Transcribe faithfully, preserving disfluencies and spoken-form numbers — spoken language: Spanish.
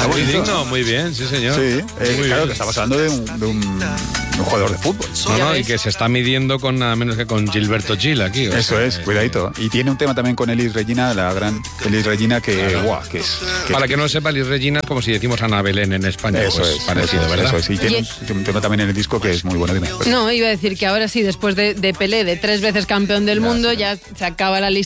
Está muy digno, muy bien, sí señor. Sí, eh, Muy claro, bien. que estamos hablando de un, de un, de un jugador de fútbol. No, no, y que se está midiendo con nada menos que con Gilberto Gil aquí. o Eso sea, es, cuidadito. Y tiene un tema también con Elis Regina, la gran Elis Regina, que, Claro. guau, que es... Que Para es- que no sepa, Liz Regina es como si decimos Ana Belén en España. Eso pues, es, parecido, eso es, ¿verdad? eso es. Y tiene Y- un, tiene un tema también en el disco que es muy bueno. Dime. No, iba a decir que ahora sí, después de, de Pelé, de tres veces campeón del Ya, mundo, sí. ya se acaba la lista